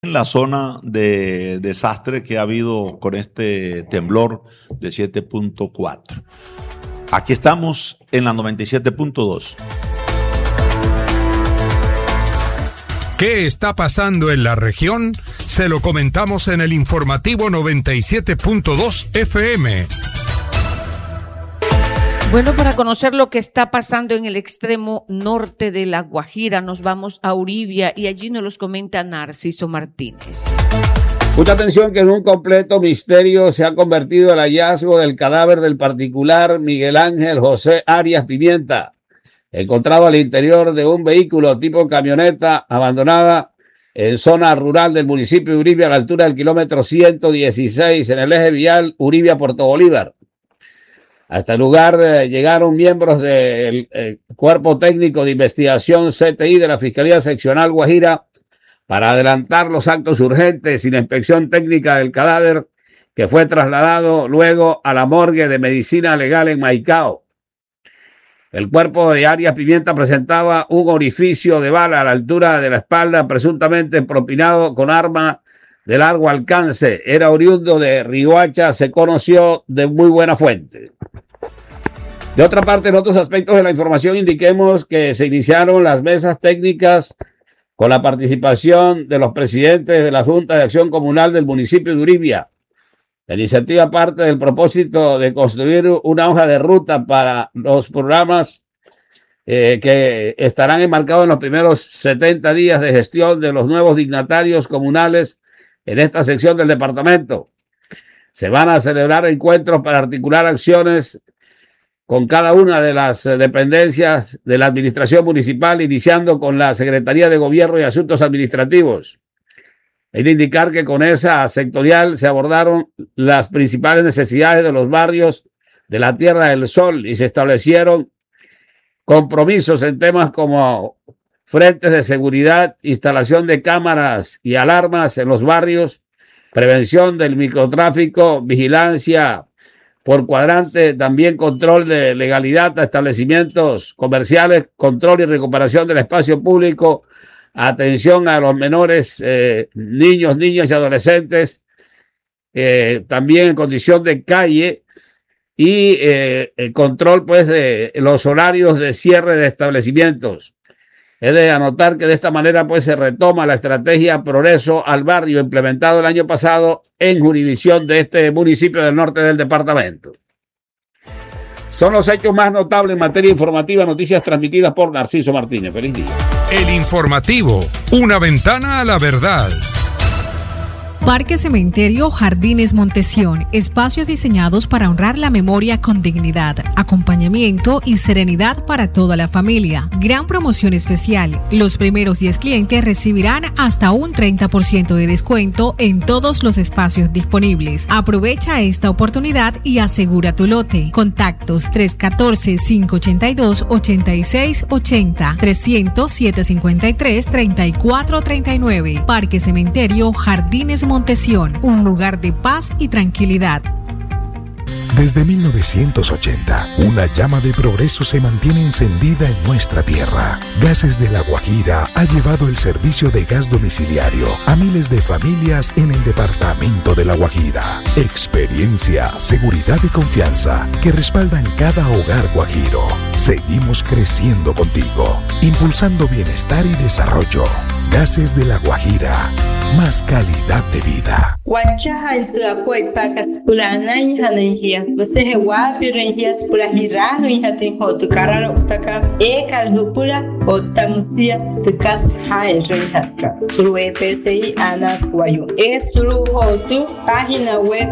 en la zona de desastre que ha habido con este temblor de 7.4. Aquí estamos en la 97.2. ¿Qué está pasando en la región? Se lo comentamos en el informativo 97.2 FM. Bueno, para conocer lo que está pasando en el extremo norte de La Guajira, nos vamos a Uribia y allí nos los comenta Narciso Martínez. Mucha atención, que en un completo misterio se ha convertido el hallazgo del cadáver del particular Miguel Ángel José Arias Pimienta, encontrado al interior de un vehículo tipo camioneta abandonada en zona rural del municipio de Uribia, a la altura del kilómetro 116 en el eje vial Uribia-Puerto Bolívar. Hasta el lugar llegaron miembros del Cuerpo Técnico de Investigación CTI de la Fiscalía Seccional Guajira para adelantar los actos urgentes y la inspección técnica del cadáver, que fue trasladado luego a la morgue de medicina legal en Maicao. El cuerpo de Arias Pimienta presentaba un orificio de bala a la altura de la espalda, presuntamente propinado con arma de largo alcance. Era oriundo de Riohacha, se conoció de muy buena fuente. De otra parte, en otros aspectos de la información, indiquemos que se iniciaron las mesas técnicas con la participación de los presidentes de la Junta de Acción Comunal del municipio de Uribia. La iniciativa parte del propósito de construir una hoja de ruta para los programas que estarán enmarcados en los primeros 70 días de gestión de los nuevos dignatarios comunales en esta sección del departamento. Se van a celebrar encuentros para articular acciones con cada una de las dependencias de la administración municipal, iniciando con la Secretaría de Gobierno y Asuntos Administrativos. Hay que indicar que con esa sectorial se abordaron las principales necesidades de los barrios de la Tierra del Sol y se establecieron compromisos en temas como frentes de seguridad, instalación de cámaras y alarmas en los barrios, prevención del microtráfico, vigilancia por cuadrante, también control de legalidad a establecimientos comerciales, control y recuperación del espacio público, atención a los menores, niños, niñas y adolescentes, también en condición de calle, y el control pues de los horarios de cierre de establecimientos. Es de anotar que de esta manera pues se retoma la estrategia Progreso al Barrio implementado el año pasado en jurisdicción de este municipio del norte del departamento. Son los hechos más notables en materia informativa, noticias transmitidas por Narciso Martínez. Feliz día. El informativo, una ventana a la verdad. Parque Cementerio Jardines Montesión, espacios diseñados para honrar la memoria con dignidad, acompañamiento y serenidad para toda la familia. Gran promoción especial. Los primeros 10 clientes recibirán hasta un 30% de descuento en todos los espacios disponibles. Aprovecha esta oportunidad y asegura tu lote. Contactos 314-582-8680, 300-753-3439. Parque Cementerio Jardines Montesión, un lugar de paz y tranquilidad. Desde 1980, una llama de progreso se mantiene encendida en nuestra tierra. Gases de La Guajira ha llevado el servicio de gas domiciliario a miles de familias en el departamento de La Guajira. Experiencia, seguridad y confianza que respaldan cada hogar guajiro. Seguimos creciendo contigo, impulsando bienestar y desarrollo. Gases de La Guajira, más calidad de vida. Você rewapi renhias pura hirahu em hatin hotu karara utaka ekal hupura otamusia tukas hai renhatka suru EPCI Anas Guayu suru hotu página web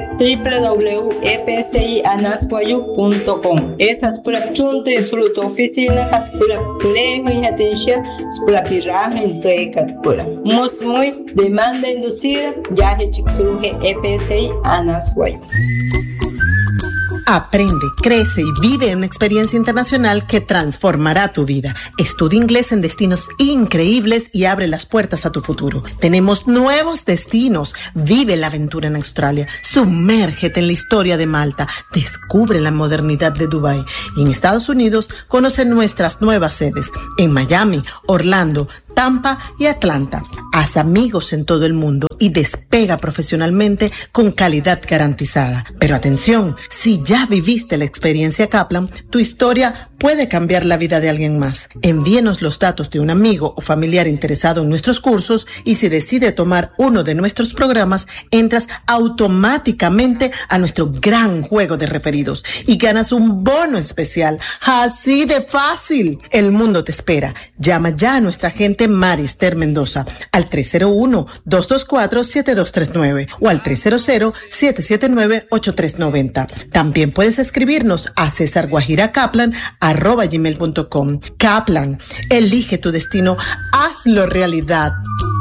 www.epcianasguayu.com. Esas pura chunto e fruto oficina kas pura plejo em hatincha pura pirahu em toekat pura muy demanda inducida ya hechik suru EPCI Anas Guayu. Aprende, crece y vive una experiencia internacional que transformará tu vida. Estudia inglés en destinos increíbles y abre las puertas a tu futuro. Tenemos nuevos destinos. Vive la aventura en Australia. Sumérgete en la historia de Malta. Descubre la modernidad de Dubái. Y en Estados Unidos, conoce nuestras nuevas sedes en Miami, Orlando, Tampa y Atlanta. Haz amigos en todo el mundo y despega profesionalmente con calidad garantizada. Pero atención, si ya viviste la experiencia Kaplan, tu historia puede cambiar la vida de alguien más. Envíenos los datos de un amigo o familiar interesado en nuestros cursos y si decide tomar uno de nuestros programas, entras automáticamente a nuestro gran juego de referidos y ganas un bono especial. Así de fácil. El mundo te espera. Llama ya a nuestra agente Marister Mendoza al 301-224-7239 o al 300-779-8390. También puedes escribirnos a cesarguajirakaplan@gmail.com. Kaplan, elige tu destino, hazlo realidad.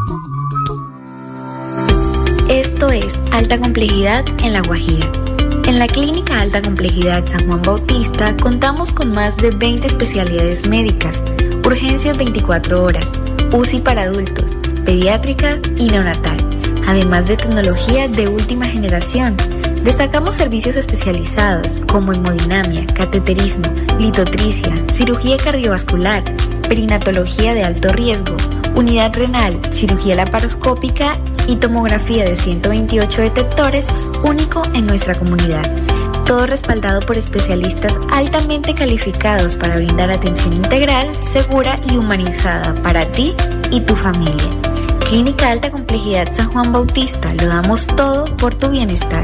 Esto es Alta Complejidad en La Guajira. En la Clínica Alta Complejidad San Juan Bautista contamos con más de 20 especialidades médicas, urgencias 24 horas, UCI para adultos, pediátrica y neonatal, además de tecnología de última generación. Destacamos servicios especializados como hemodinamia, cateterismo, litotricia, cirugía cardiovascular, perinatología de alto riesgo, unidad renal, cirugía laparoscópica y tomografía de 128 detectores, único en nuestra comunidad. Todo respaldado por especialistas altamente calificados para brindar atención integral, segura y humanizada para ti y tu familia. Clínica Alta Complejidad San Juan Bautista, lo damos todo por tu bienestar.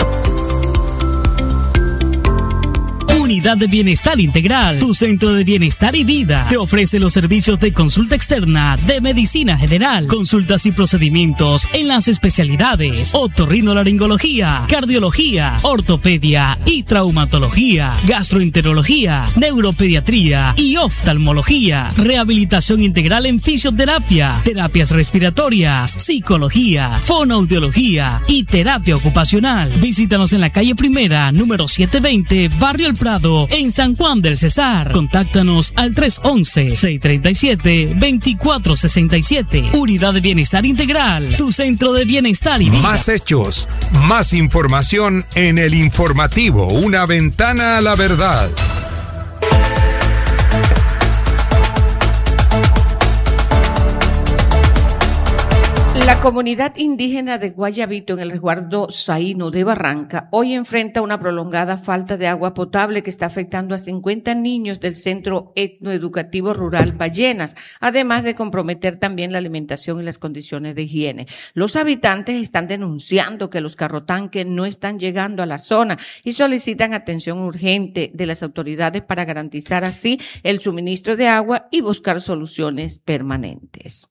Unidad de Bienestar Integral, tu centro de bienestar y vida. Te ofrece los servicios de consulta externa, de medicina general, consultas y procedimientos en las especialidades otorrinolaringología, cardiología, ortopedia y traumatología, gastroenterología, neuropediatría y oftalmología, rehabilitación integral en fisioterapia, terapias respiratorias, psicología, fonoaudiología y terapia ocupacional. Visítanos en la calle Primera, número 720, Barrio El Prado, en San Juan del Cesar. Contáctanos al 311-637-2467. Unidad de Bienestar Integral, tu centro de bienestar y vida. Más hechos, más información en el informativo, una ventana a la verdad. La comunidad indígena de Guayabito, en el resguardo Zaino de Barranca, hoy enfrenta una prolongada falta de agua potable que está afectando a 50 niños del Centro Etnoeducativo Rural Ballenas, además de comprometer también la alimentación y las condiciones de higiene. Los habitantes están denunciando que los carrotanques no están llegando a la zona y solicitan atención urgente de las autoridades para garantizar así el suministro de agua y buscar soluciones permanentes.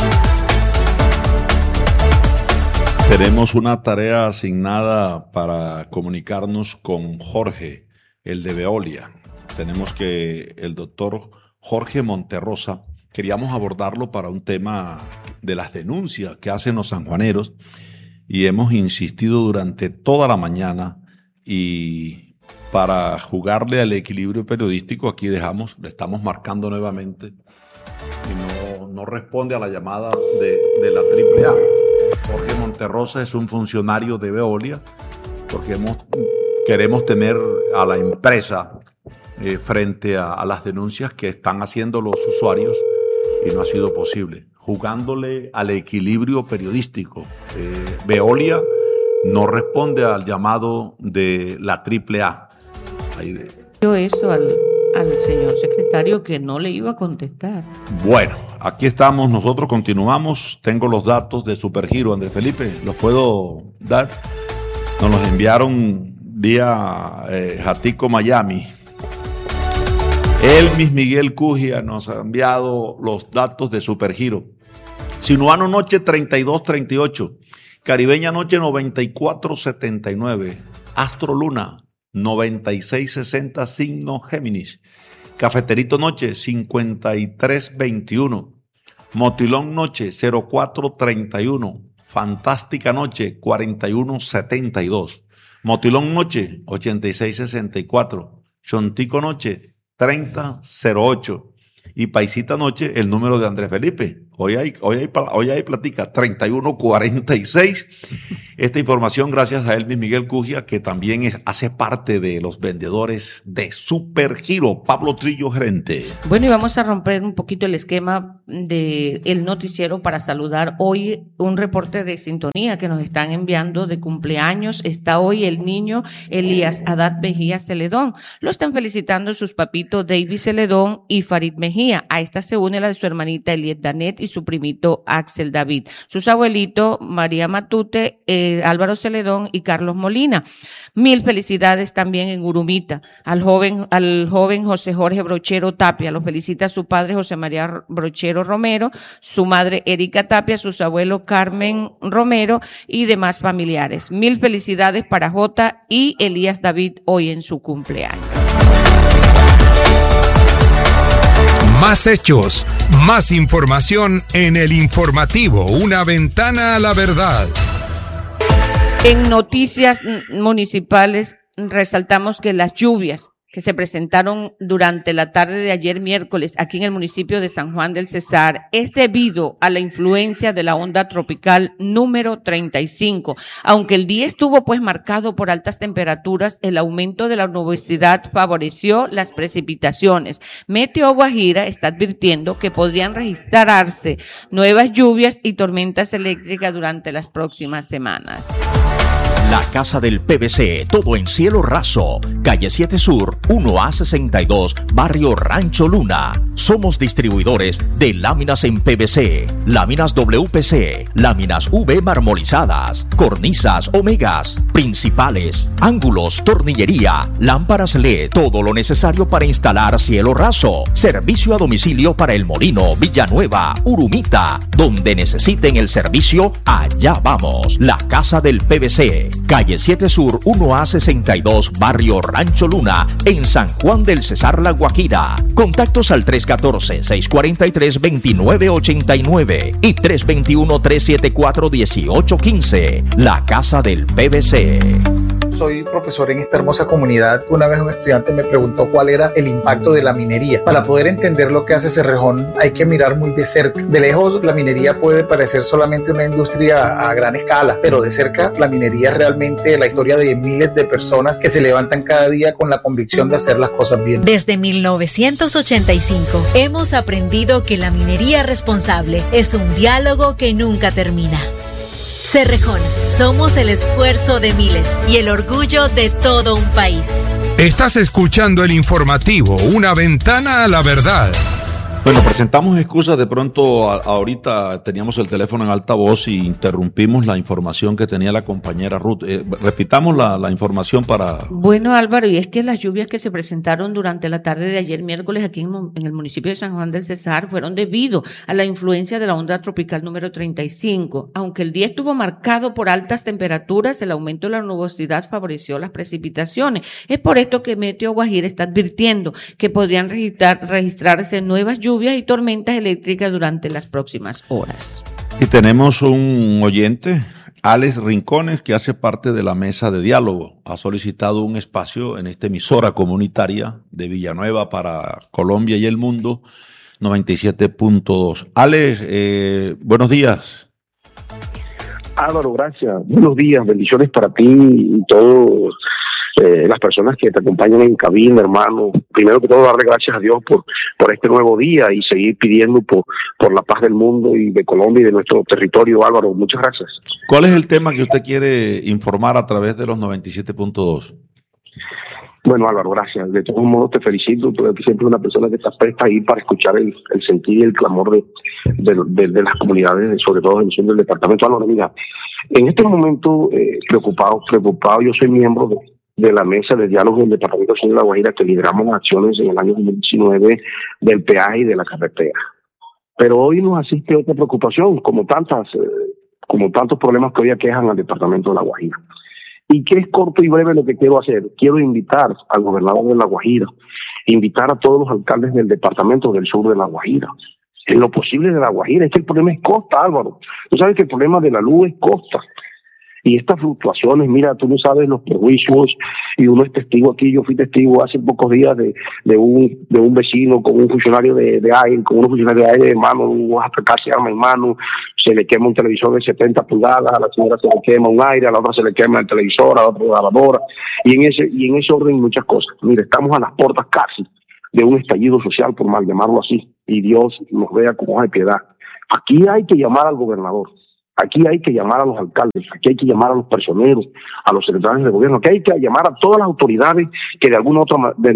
Tenemos una tarea asignada para comunicarnos con Jorge, el de Veolia. Tenemos que el doctor Jorge Monterrosa, queríamos abordarlo para un tema de las denuncias que hacen los sanjuaneros y hemos insistido durante toda la mañana y para jugarle al equilibrio periodístico aquí le estamos marcando nuevamente y no responde a la llamada de la AAA. Jorge Monterrosa es un funcionario de Veolia porque queremos tener a la empresa frente a las denuncias que están haciendo los usuarios y no ha sido posible. Jugándole al equilibrio periodístico. Veolia no responde al llamado de la AAA. Yo eso al señor secretario que no le iba a contestar. Bueno, aquí estamos, nosotros continuamos. Tengo los datos de Supergiro, Andrés Felipe, ¿los puedo dar? Nos los enviaron vía Jatico, Miami. Elmis Miguel Cugia nos ha enviado los datos de Supergiro. Sinuano Noche 32.38, Caribeña Noche 94.79, Astro Luna 96.60, signo Géminis. Cafeterito Noche 53.21, Motilón Noche 04.31, Fantástica Noche 41.72, Motilón Noche 86.64, Chontico Noche 30.08 y Paisita Noche, el número de Andrés Felipe. Hoy hay platica 31.46. Esta información gracias a Elvis Miguel Cugia, que también hace parte de los vendedores de Supergiro. Pablo Trillo, gerente. Bueno, y vamos a romper un poquito el esquema del noticiero para saludar hoy un reporte de sintonía que nos están enviando de cumpleaños. Está hoy el niño Elías Haddad Mejía Celedón. Lo están felicitando sus papitos David Celedón y Farid Mejía. A esta se une la de su hermanita Eliet Danet y su primito Axel David. Sus abuelitos María Matute, Álvaro Celedón y Carlos Molina. Mil felicidades también en Urumita al joven José Jorge Brochero Tapia. Lo felicita su padre José María Brochero Romero, su madre Erika Tapia, sus abuelos Carmen Romero y demás familiares. Mil felicidades para Jota y Elías David hoy en su cumpleaños. Más hechos, más información en el informativo, una ventana a la verdad. En noticias municipales resaltamos que las lluvias que se presentaron durante la tarde de ayer miércoles aquí en el municipio de San Juan del Cesar es debido a la influencia de la onda tropical número 35. Aunque el día estuvo marcado por altas temperaturas, el aumento de la nubosidad favoreció las precipitaciones. Meteo Guajira está advirtiendo que podrían registrarse nuevas lluvias y tormentas eléctricas durante las próximas semanas. La Casa del PVC, todo en cielo raso, calle 7 Sur, 1A62, barrio Rancho Luna. Somos distribuidores de láminas en PVC, láminas WPC, láminas V marmolizadas, cornisas Omegas, principales, ángulos, tornillería, lámparas LED, todo lo necesario para instalar cielo raso. Servicio a domicilio para El Molino, Villanueva, Urumita. Donde necesiten el servicio, allá vamos. La Casa del PVC. Calle 7 Sur, 1A62, barrio Rancho Luna, en San Juan del Cesar, La Guajira. Contactos al 314-643-2989 y 321-374-1815. La Casa del PVC. Soy profesor en esta hermosa comunidad. Una vez un estudiante me preguntó cuál era el impacto de la minería. Para poder entender lo que hace Cerrejón hay que mirar muy de cerca. De lejos la minería puede parecer solamente una industria a gran escala, pero de cerca la minería es realmente la historia de miles de personas que se levantan cada día con la convicción de hacer las cosas bien. Desde 1985 hemos aprendido que la minería responsable es un diálogo que nunca termina. Cerrejón, somos el esfuerzo de miles y el orgullo de todo un país. Estás escuchando el informativo, una ventana a la verdad. Bueno, presentamos excusas. De pronto ahorita teníamos el teléfono en altavoz y interrumpimos la información que tenía la compañera Ruth. Repitamos la información para... Bueno, Álvaro, y es que las lluvias que se presentaron durante la tarde de ayer miércoles aquí en el municipio de San Juan del Cesar fueron debido a la influencia de la onda tropical número 35. Aunque el día estuvo marcado por altas temperaturas, el aumento de la nubosidad favoreció las precipitaciones. Es por esto que Meteo Guajira está advirtiendo que podrían registrarse nuevas lluvias y tormentas eléctricas durante las próximas horas. Y tenemos un oyente, Alex Rincones, que hace parte de la mesa de diálogo. Ha solicitado un espacio en esta emisora comunitaria de Villanueva para Colombia y el mundo, 97.2. Alex, buenos días. Álvaro, gracias. Buenos días, bendiciones para ti y todos. Las personas que te acompañan en cabina, hermano. Primero que todo, darle gracias a Dios por este nuevo día y seguir pidiendo por la paz del mundo y de Colombia y de nuestro territorio. Álvaro, muchas gracias. ¿Cuál es el tema que usted quiere informar a través de los 97.2? Bueno, Álvaro, gracias. De todos modos, te felicito. Tú eres siempre una persona que está presta ahí para escuchar el sentir y el clamor de las comunidades, sobre todo en el departamento. Álvaro, mira, en este momento, preocupado, yo soy miembro de la mesa de diálogo del Departamento de La Guajira, que lideramos las acciones en el año 2019 del peaje y de la carretera. Pero hoy nos asiste otra preocupación, como tantos problemas que hoy aquejan al Departamento de La Guajira. Y que es corto y breve lo que quiero hacer. Quiero invitar al gobernador de La Guajira, invitar a todos los alcaldes del departamento del sur de La Guajira, en lo posible de La Guajira. Es que el problema es costa, Álvaro. Tú sabes que el problema de la luz es costa. Y estas fluctuaciones, mira, tú no sabes los prejuicios, y uno es testigo aquí. Yo fui testigo hace pocos días de un vecino con un funcionario de aire, con unos funcionarios de aire, hermano, casi arma en mano, se le quema un televisor de 70 pulgadas, a la señora se le quema un aire, a la otra se le quema el televisor, a la otra la lavadora, y en ese orden muchas cosas. Mira, estamos a las puertas casi de un estallido social, por mal llamarlo así, y Dios nos vea como hay piedad. Aquí hay que llamar al gobernador. Aquí hay que llamar a los alcaldes, aquí hay que llamar a los personeros, a los secretarios de gobierno, aquí hay que llamar a todas las autoridades que de otra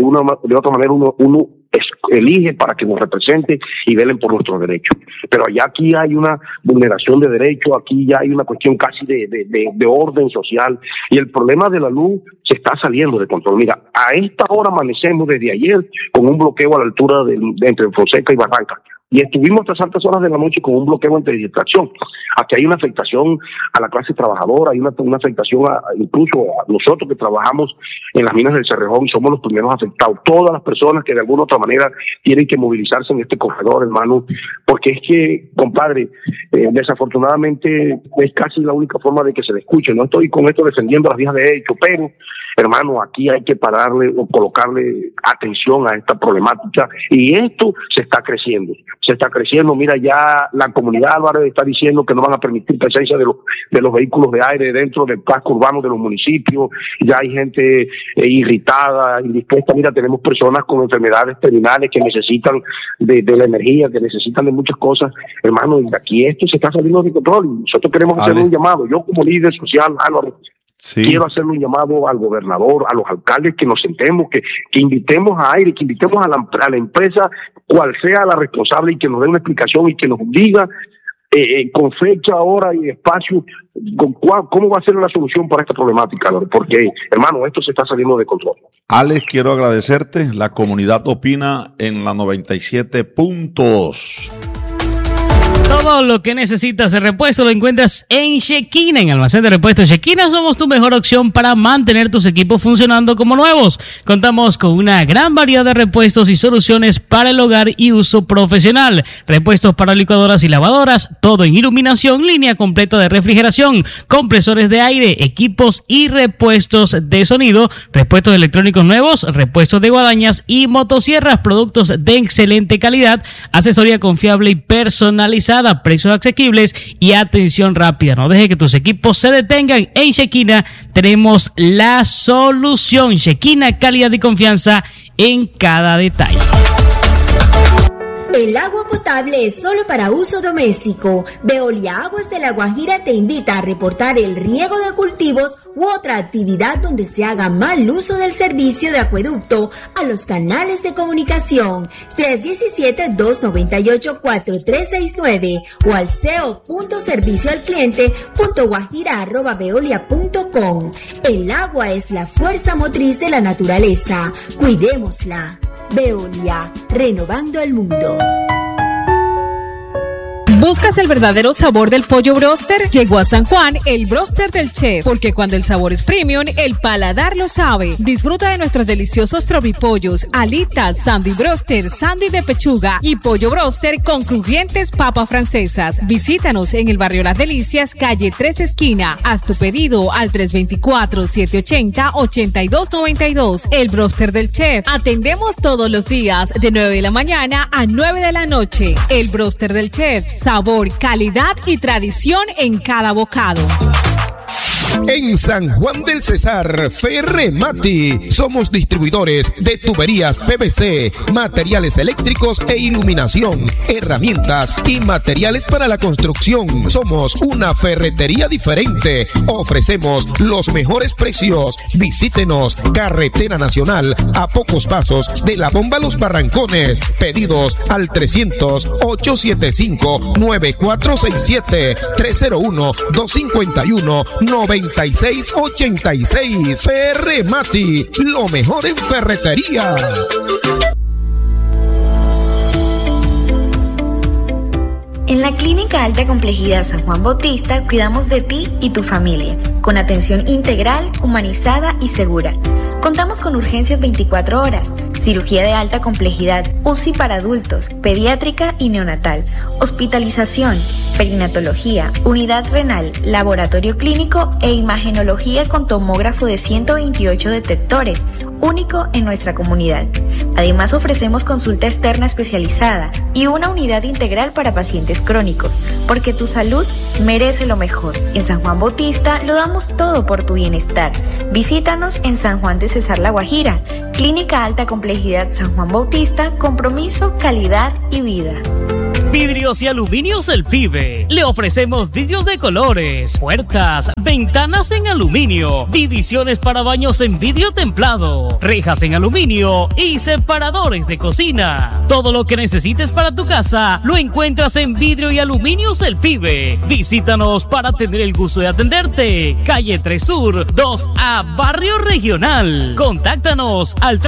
manera uno elige para que nos represente y velen por nuestros derechos. Pero allá aquí hay una vulneración de derechos, aquí ya hay una cuestión casi de orden social, y el problema de la luz se está saliendo de control. Mira, a esta hora amanecemos desde ayer con un bloqueo a la altura de entre Fonseca y Barranca. Y estuvimos hasta altas horas de la noche con un bloqueo entre distracción. Aquí hay una afectación a la clase trabajadora, hay una afectación incluso a nosotros que trabajamos en las minas del Cerrejón y somos los primeros afectados. Todas las personas que de alguna u otra manera tienen que movilizarse en este corredor, hermano, porque es que, compadre, desafortunadamente es casi la única forma de que se le escuche. No estoy con esto defendiendo las vías de hecho, pero, hermano, aquí hay que pararle o colocarle atención a esta problemática, y esto se está creciendo. Mira, ya la comunidad Álvarez está diciendo que no van a permitir presencia de los vehículos de aire dentro del casco urbano de los municipios. Ya hay gente irritada, indispuesta. Mira, tenemos personas con enfermedades terminales que necesitan de la energía, que necesitan de muchas cosas. Hermano, y aquí esto se está saliendo de control. Nosotros queremos hacer un llamado. Yo como líder social, Álvaro, quiero hacerle un llamado al gobernador, a los alcaldes, que nos sentemos, que invitemos a Aire, que invitemos a la empresa, cual sea la responsable, y que nos dé una explicación y que nos diga con fecha, hora y espacio cómo va a ser la solución para esta problemática, porque, hermano, esto se está saliendo de control. Alex, quiero agradecerte. La comunidad opina en la 97.2. Todo lo que necesitas de repuesto lo encuentras en Shekina, en Almacén de Repuestos Shekina. Somos tu mejor opción para mantener tus equipos funcionando como nuevos. Contamos con una gran variedad de repuestos y soluciones para el hogar y uso profesional. Repuestos para licuadoras y lavadoras, todo en iluminación, línea completa de refrigeración, compresores de aire, equipos y repuestos de sonido, repuestos electrónicos nuevos, repuestos de guadañas y motosierras, productos de excelente calidad, asesoría confiable y personalizada, precios asequibles y atención rápida. No deje que tus equipos se detengan. En Shekina tenemos la solución. Shekina, calidad y confianza en cada detalle. El agua potable es solo para uso doméstico. Veolia Aguas de La Guajira te invita a reportar el riego de cultivos u otra actividad donde se haga mal uso del servicio de acueducto a los canales de comunicación 317-298-4369 o al ceo.servicioalcliente.guajira@veolia.com. El agua es la fuerza motriz de la naturaleza. Cuidémosla. Veolia, renovando el mundo. ¿Buscas el verdadero sabor del pollo bróster? Llegó a San Juan el bróster del chef, porque cuando el sabor es premium, el paladar lo sabe. Disfruta de nuestros deliciosos tropipollos, alitas, sándwich bróster, sándwich de pechuga y pollo bróster con crujientes papas francesas. Visítanos en el barrio Las Delicias, calle 3 esquina. Haz tu pedido al 324-780-8292. El bróster del chef. Atendemos todos los días de 9 de la mañana a 9 de la noche. El bróster del chef. Sabor, calidad y tradición en cada bocado. En San Juan del Cesar, Ferremati. Somos distribuidores de tuberías PVC, materiales eléctricos e iluminación, herramientas y materiales para la construcción. Somos una ferretería diferente. Ofrecemos los mejores precios. Visítenos, Carretera Nacional, a pocos pasos de la Bomba Los Barrancones. Pedidos al 300-875-9467, 301-251-9686. Ferremati, lo mejor en ferretería. En la Clínica Alta Complejidad San Juan Bautista cuidamos de ti y tu familia, con atención integral, humanizada y segura. Contamos con urgencias 24 horas, cirugía de alta complejidad, UCI para adultos, pediátrica y neonatal, hospitalización, perinatología, unidad renal, laboratorio clínico e imagenología con tomógrafo de 128 detectores, único en nuestra comunidad. Además ofrecemos consulta externa especializada y una unidad integral para pacientes crónicos, porque tu salud merece lo mejor. En San Juan Bautista lo damos todo por tu bienestar. Visítanos en San Juan de Cesar La Guajira, Clínica Alta Complejidad San Juan Bautista, compromiso, calidad y vida. Vidrios y Aluminios El Pibe. Le ofrecemos vidrios de colores, puertas, ventanas en aluminio, divisiones para baños en vidrio templado, rejas en aluminio y separadores de cocina. Todo lo que necesites para tu casa lo encuentras en Vidrio y Aluminios El Pibe. Visítanos para tener el gusto de atenderte. Calle 3 Sur, 2A, Barrio Regional. Contáctanos al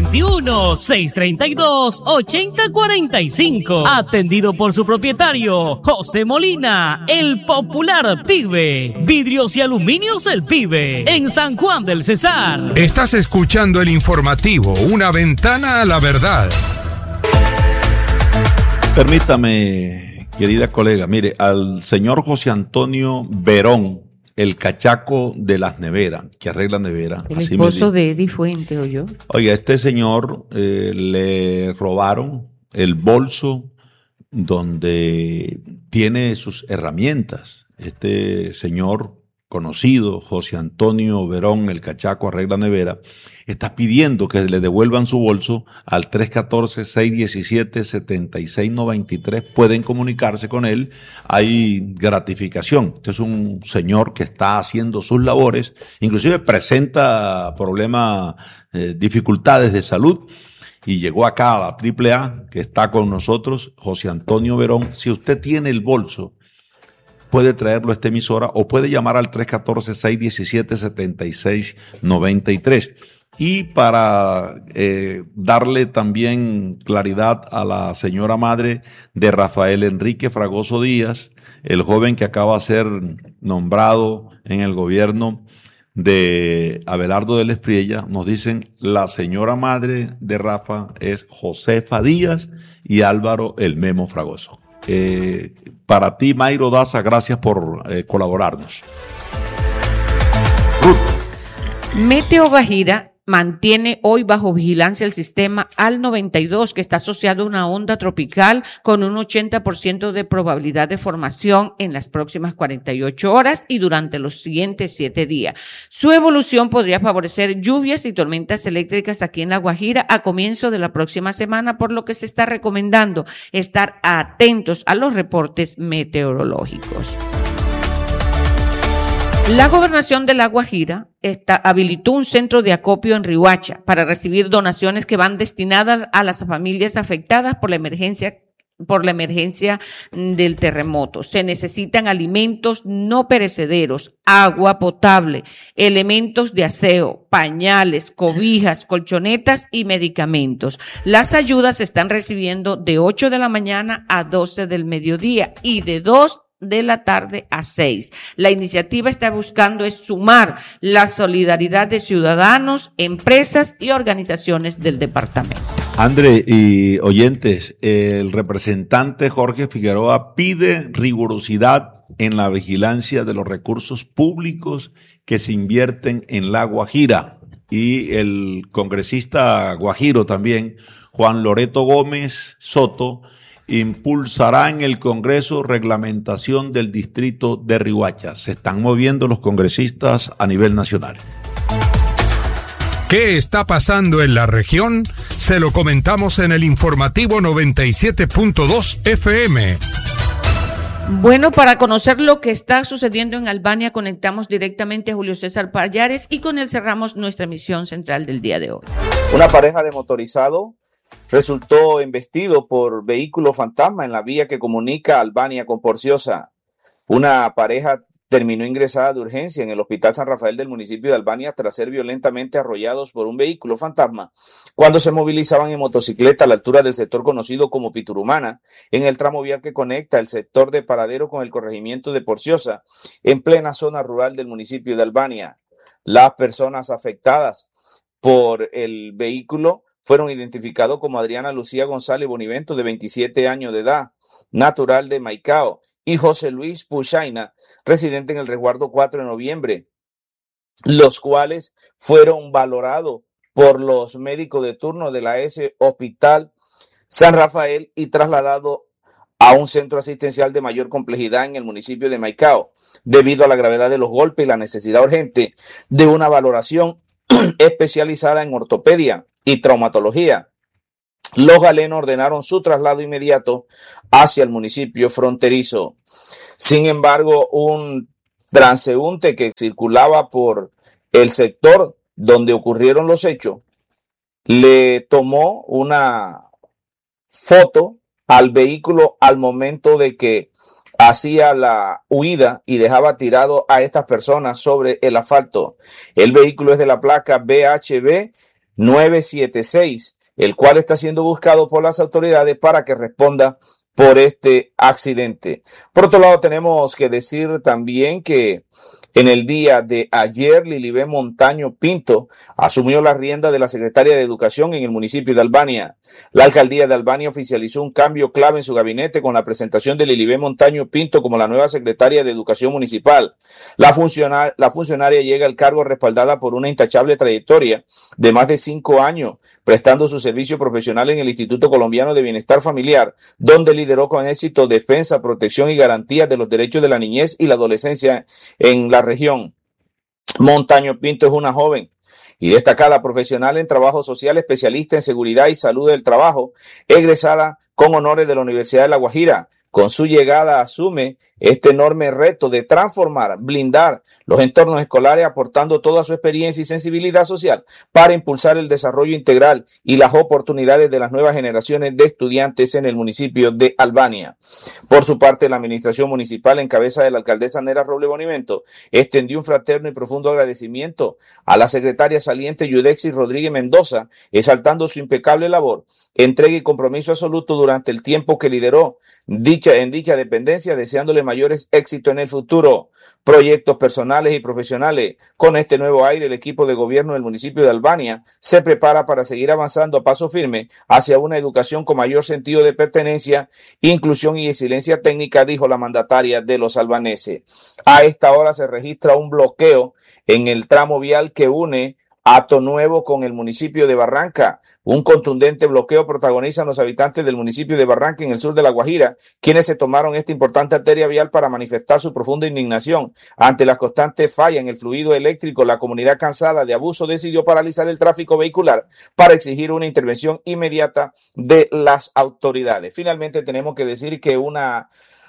321-632-8045. Atendido por su propietario, José Molina, el popular Pibe. Vidrios y Aluminios El Pibe, en San Juan del Cesar. Estás escuchando el informativo, una ventana a la verdad. Permítame, querida colega, mire, al señor José Antonio Verón, el cachaco de las neveras, que arregla neveras. El esposo de Eddie Fuente, ¿o yo? Oiga, a este señor le robaron el bolso donde tiene sus herramientas. Este señor conocido, José Antonio Verón, el cachaco arregla nevera, está pidiendo que le devuelvan su bolso al 314-617-7693. Pueden comunicarse con él, hay gratificación. Este es un señor que está haciendo sus labores, inclusive presenta problemas, dificultades de salud, y llegó acá a la AAA, que está con nosotros, José Antonio Verón. Si usted tiene el bolso, puede traerlo a esta emisora o puede llamar al 314-617-7693. Y para darle también claridad a la señora madre de Rafael Enrique Fragoso Díaz, el joven que acaba de ser nombrado en el gobierno de Abelardo de la Espriella, nos dicen la señora madre de Rafa es Josefa Díaz y Álvaro el Memo Fragoso. Para ti, Mayro Daza, gracias por colaborarnos. Meteo Guajira mantiene hoy bajo vigilancia el sistema AL 92, que está asociado a una onda tropical con un 80% de probabilidad de formación en las próximas 48 horas y durante los siguientes 7 días. Su evolución podría favorecer lluvias y tormentas eléctricas aquí en La Guajira a comienzo de la próxima semana, por lo que se está recomendando estar atentos a los reportes meteorológicos. La gobernación de La Guajira habilitó un centro de acopio en Riohacha para recibir donaciones que van destinadas a las familias afectadas por la emergencia del terremoto. Se necesitan alimentos no perecederos, agua potable, elementos de aseo, pañales, cobijas, colchonetas y medicamentos. Las ayudas se están recibiendo de 8 de la mañana a 12 del mediodía y de 2 de la tarde a 6. La iniciativa está buscando es sumar la solidaridad de ciudadanos, empresas y organizaciones del departamento. André y oyentes, el representante Jorge Figueroa pide rigurosidad en la vigilancia de los recursos públicos que se invierten en La Guajira. Y el congresista guajiro también, Juan Loreto Gómez Soto, impulsará en el Congreso reglamentación del distrito de Riohacha. Se están moviendo los congresistas a nivel nacional. ¿Qué está pasando en la región? Se lo comentamos en el informativo 97.2 FM. Bueno, para conocer lo que está sucediendo en Albania, conectamos directamente a Julio César Pallares y con él cerramos nuestra emisión central del día de hoy. Una pareja de motorizado resultó embestido por vehículo fantasma en la vía que comunica Albania con Porciosa. Una pareja terminó ingresada de urgencia en el Hospital San Rafael del municipio de Albania tras ser violentamente arrollados por un vehículo fantasma cuando se movilizaban en motocicleta a la altura del sector conocido como Piturumana, en el tramo vial que conecta el sector de Paradero con el corregimiento de Porciosa, en plena zona rural del municipio de Albania. Las personas afectadas por el vehículo fueron identificados como Adriana Lucía González Bonivento, de 27 años de edad, natural de Maicao, y José Luis Puchaina, residente en el resguardo 4 de noviembre, los cuales fueron valorados por los médicos de turno de la S Hospital San Rafael y trasladados a un centro asistencial de mayor complejidad en el municipio de Maicao, debido a la gravedad de los golpes y la necesidad urgente de una valoración especializada en ortopedia y traumatología. Los galenos ordenaron su traslado inmediato hacia el municipio fronterizo. Sin embargo, un transeúnte que circulaba por el sector donde ocurrieron los hechos le tomó una foto al vehículo al momento de que hacía la huida y dejaba tirado a estas personas sobre el asfalto. El vehículo es de la placa BHB 976, el cual está siendo buscado por las autoridades para que responda por este accidente. Por otro lado, tenemos que decir también que en el día de ayer, Lilibet Montaño Pinto asumió la rienda de la Secretaría de Educación en el municipio de Albania. La alcaldía de Albania oficializó un cambio clave en su gabinete con la presentación de Lilibet Montaño Pinto como la nueva secretaria de Educación Municipal. La funcionaria llega al cargo respaldada por una intachable trayectoria de más de 5 años, prestando su servicio profesional en el Instituto Colombiano de Bienestar Familiar, donde lideró con éxito defensa, protección y garantías de los derechos de la niñez y la adolescencia en la región. Montaño Pinto es una joven y destacada profesional en trabajo social, especialista en seguridad y salud del trabajo, egresada con honores de la Universidad de La Guajira. Con su llegada asume este enorme reto de transformar, blindar los entornos escolares, aportando toda su experiencia y sensibilidad social para impulsar el desarrollo integral y las oportunidades de las nuevas generaciones de estudiantes en el municipio de Albania. Por su parte, la administración municipal, en cabeza de la alcaldesa Nera Roble Bonimento, extendió un fraterno y profundo agradecimiento a la secretaria saliente Yudexi Rodríguez Mendoza, exaltando su impecable labor, entrega y compromiso absoluto durante el tiempo que lideró en dicha dependencia, deseándole mayores éxitos en el futuro. Proyectos personales y profesionales. Con este nuevo aire, el equipo de gobierno del municipio de Albania se prepara para seguir avanzando a paso firme hacia una educación con mayor sentido de pertenencia, inclusión y excelencia técnica, dijo la mandataria de los albaneses. A esta hora se registra un bloqueo en el tramo vial que une Hato Nuevo con el municipio de Barranca. Un contundente bloqueo protagonizan los habitantes del municipio de Barranca en el sur de La Guajira, quienes se tomaron esta importante arteria vial para manifestar su profunda indignación ante las constantes fallas en el fluido eléctrico. La comunidad, cansada de abuso, decidió paralizar el tráfico vehicular para exigir una intervención inmediata de las autoridades. Finalmente, tenemos que decir que una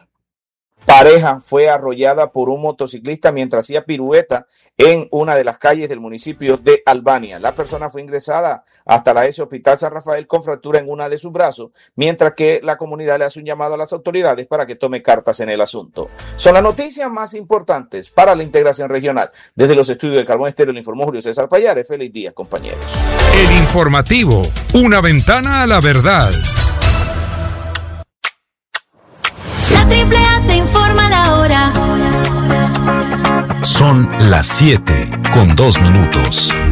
pareja fue arrollada por un motociclista mientras hacía pirueta en una de las calles del municipio de Albania. La persona fue ingresada hasta la S Hospital San Rafael con fractura en una de sus brazos, mientras que la comunidad le hace un llamado a las autoridades para que tome cartas en el asunto. Son las noticias más importantes para la integración regional. Desde los estudios de Carbón Estéreo le informó Julio César Payares. Feliz día, compañeros. El informativo, una ventana a la verdad. La AAA te informa la hora. Son las 7:02.